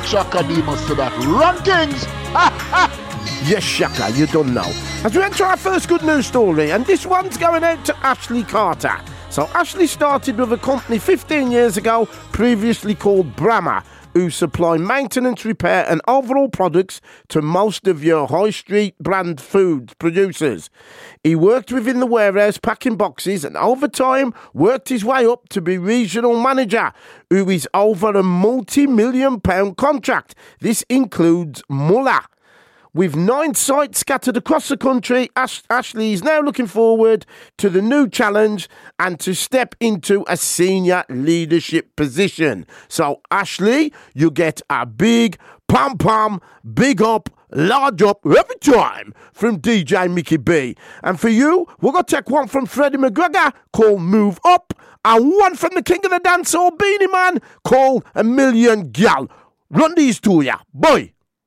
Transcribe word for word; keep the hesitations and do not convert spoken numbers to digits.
Chaka Demus to that. Rankings! Yes, Shaka, you don't know. As we enter our first good news story, and this one's going out to Ashley Carter. So Ashley started with a company fifteen years ago, previously called Brahma, who supply maintenance, repair and overall products to most of your high street brand food producers. He worked within the warehouse packing boxes and over time worked his way up to be regional manager, who is over a multi-million pound contract. This includes Muller. With nine sites scattered across the country, Ash- Ashley is now looking forward to the new challenge and to step into a senior leadership position. So, Ashley, you get a big pom-pom, big up, large up every time from D J Mickey B. And for you, we're going to take one from Freddie McGregor called Move Up and one from the king of the dancehall Beanie Man called A Million Gal. Run these to ya. Boy.